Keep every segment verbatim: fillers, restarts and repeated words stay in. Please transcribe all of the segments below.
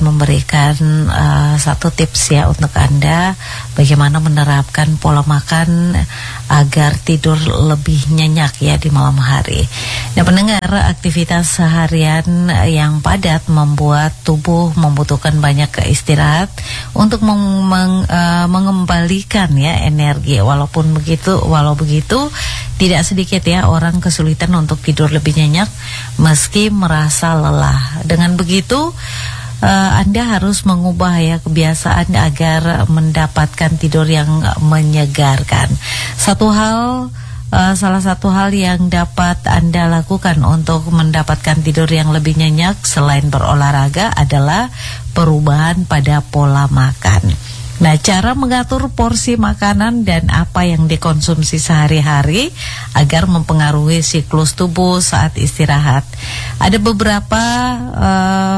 memberikan uh, satu tips ya untuk Anda bagaimana menerapkan pola makan agar tidur lebih nyenyak ya di malam hari. Nah, pendengar, aktivitas seharian yang padat membuat tubuh membutuhkan banyak istirahat untuk meng meng uh, mengembalikan ya energi. Walaupun begitu, walau begitu tidak sedikit ya orang kesulitan untuk tidur lebih nyenyak meski merasa lelah. Dengan begitu Uh, Anda harus mengubah ya kebiasaan agar mendapatkan tidur yang menyegarkan. Satu hal, uh, salah satu hal yang dapat Anda lakukan untuk mendapatkan tidur yang lebih nyenyak selain berolahraga adalah perubahan pada pola makan. Nah, cara mengatur porsi makanan dan apa yang dikonsumsi sehari-hari agar mempengaruhi siklus tubuh saat istirahat. Ada beberapa uh,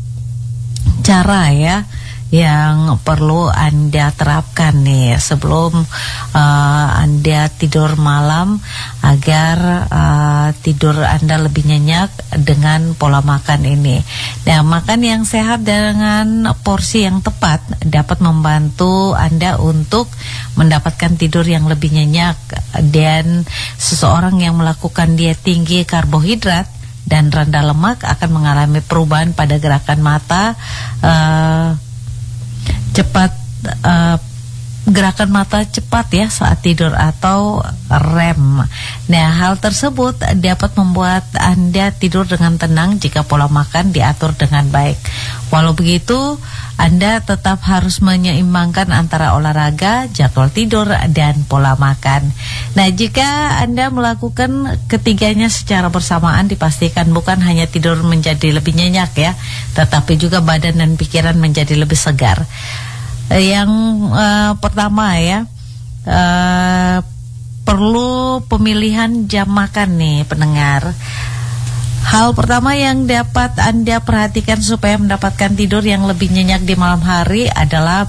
cara ya yang perlu Anda terapkan nih sebelum uh, Anda tidur malam agar uh, tidur Anda lebih nyenyak dengan pola makan ini. Nah, makan yang sehat dengan porsi yang tepat dapat membantu Anda untuk mendapatkan tidur yang lebih nyenyak. Dan seseorang yang melakukan diet tinggi karbohidrat dan rendah lemak akan mengalami perubahan pada gerakan mata uh, cepat uh, gerakan mata cepat ya saat tidur atau R E M. Nah, hal tersebut dapat membuat Anda tidur dengan tenang jika pola makan diatur dengan baik. Walau begitu, Anda tetap harus menyeimbangkan antara olahraga, jadwal tidur, dan pola makan. Nah, jika Anda melakukan ketiganya secara bersamaan, dipastikan bukan hanya tidur menjadi lebih nyenyak ya, tetapi juga badan dan pikiran menjadi lebih segar. Yang uh, pertama ya, uh, perlu pemilihan jam makan nih pendengar. Hal pertama yang dapat Anda perhatikan supaya mendapatkan tidur yang lebih nyenyak di malam hari adalah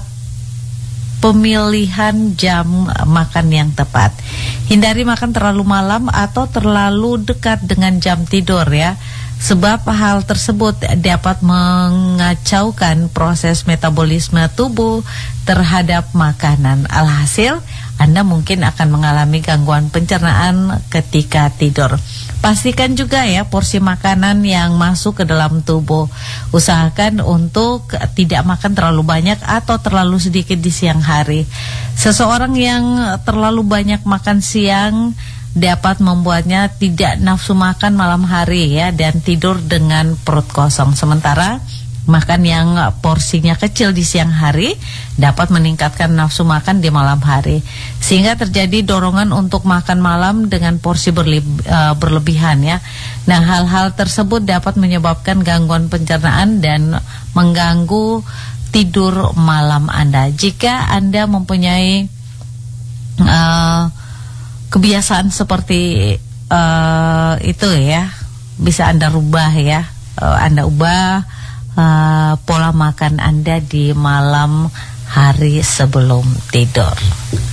pemilihan jam makan yang tepat. Hindari makan terlalu malam atau terlalu dekat dengan jam tidur ya, sebab hal tersebut dapat mengacaukan proses metabolisme tubuh terhadap makanan. Alhasil, Anda mungkin akan mengalami gangguan pencernaan ketika tidur. Pastikan juga ya porsi makanan yang masuk ke dalam tubuh. Usahakan untuk tidak makan terlalu banyak atau terlalu sedikit di siang hari. Seseorang yang terlalu banyak makan siang dapat membuatnya tidak nafsu makan malam hari ya, dan tidur dengan perut kosong. Sementara makan yang porsinya kecil di siang hari dapat meningkatkan nafsu makan di malam hari, sehingga terjadi dorongan untuk makan malam dengan porsi berleb- uh, berlebihan ya. Nah, hal-hal tersebut dapat menyebabkan gangguan pencernaan dan mengganggu tidur malam Anda. Jika Anda mempunyai uh, kebiasaan seperti uh, itu ya, bisa Anda rubah ya, uh, Anda ubah Uh, pola makan Anda di malam hari sebelum tidur.